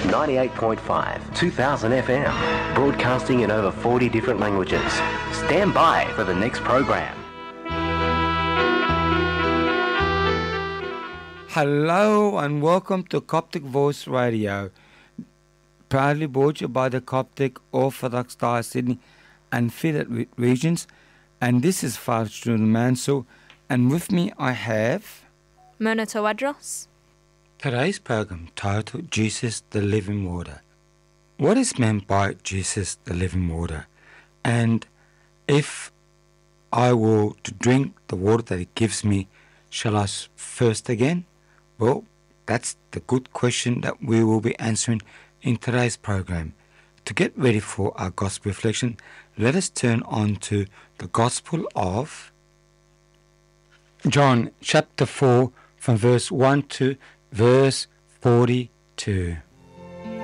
98.5, 2000 FM, broadcasting in over 40 different languages. Stand by for the next program. Hello and welcome to Coptic Voice Radio, proudly brought to you by the Coptic Orthodox Diocese Sydney and Fidat regions. And this is Father Julian Mansell, and with me I have Mona Tawadros. Today's program titled Jesus the Living Water. What is meant by Jesus the Living Water? And if I were to drink the water that it gives me, shall I thirst again? Well, that's the good question that we will be answering in today's program. To get ready for our gospel reflection, let us turn on to the Gospel of John chapter 4 from verse 1 to verse 42.